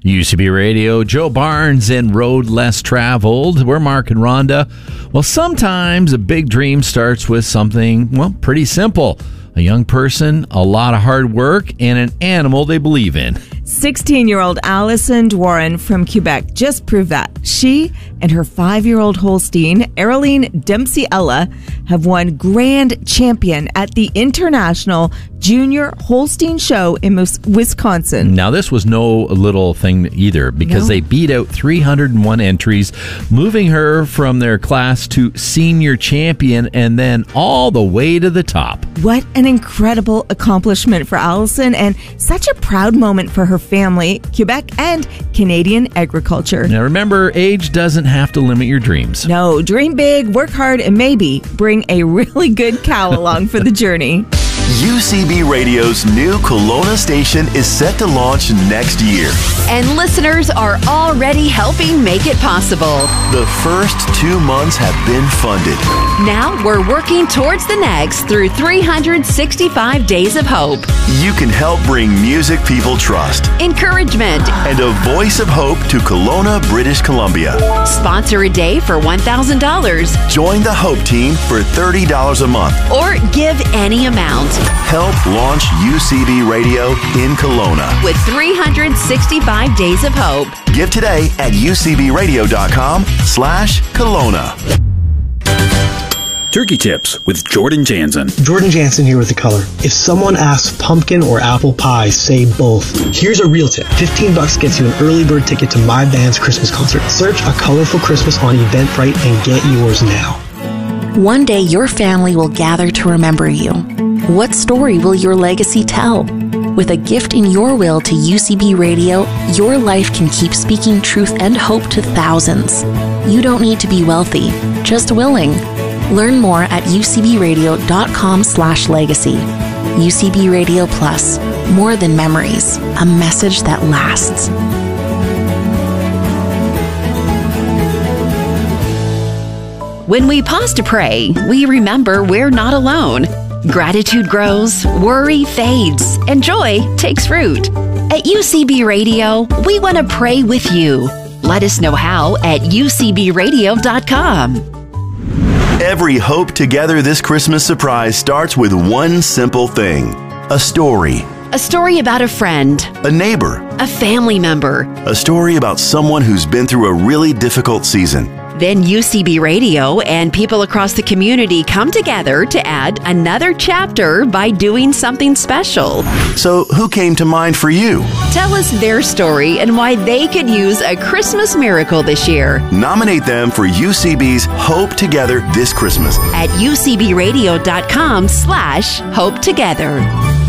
UCB Radio, Joe Barnes and Road Less Traveled. We're Mark and Rhonda. Well, sometimes a big dream starts with something, well, pretty simple. A young person, a lot of hard work, and an animal they believe in. 16-year-old Allison Dworin from Quebec just proved that. She and her 5-year-old Holstein, Areline Dempsey-Ella, have won Grand Champion at the International Junior Holstein Show in Wisconsin. Now, this was no little thing either, because they beat out 301 entries, moving her from their class to senior champion and then all the way to the top. What an incredible accomplishment for Allison, and such a proud moment for her family, Quebec, and Canadian agriculture. Now, remember, age doesn't have to limit your dreams. No, dream big, work hard, and maybe bring a really good cow along for the journey. UCB Radio's new Kelowna station is set to launch next year. And listeners are already helping make it possible. The first 2 months have been funded. Now we're working towards the next through 365 Days of Hope. You can help bring music people trust, encouragement, and a voice of hope to Kelowna, British Columbia. Sponsor a day for $1,000. Join the Hope Team for $30 a month. Or give any amount. Help launch UCB Radio in Kelowna with 365 Days of Hope. Give today at ucbradio.com/Kelowna. Turkey Tips with Jordan Jansen. Jordan Jansen here with The Color. If someone asks pumpkin or apple pie, say both. Here's a real tip. $15 gets you an early bird ticket to my band's Christmas concert. Search A Colorful Christmas on Eventbrite and get yours now. One day your family will gather to remember you. What story will your legacy tell? With a gift in your will to UCB Radio, your life can keep speaking truth and hope to thousands. You don't need to be wealthy, just willing. Learn more at ucbradio.com/legacy. UCB Radio Plus, more than memories, a message that lasts. When we pause to pray, we remember we're not alone. Gratitude grows, worry fades, and joy takes root. At UCB Radio, we want to pray with you. Let us know how at ucbradio.com. Every Hope Together This Christmas surprise starts with one simple thing: a story. A story about a friend, a neighbor, a family member, a story about someone who's been through a really difficult season. Then UCB Radio and people across the community come together to add another chapter by doing something special. So who came to mind for you? Tell us their story and why they could use a Christmas miracle this year. Nominate them for UCB's Hope Together This Christmas at ucbradio.com/Hope Together.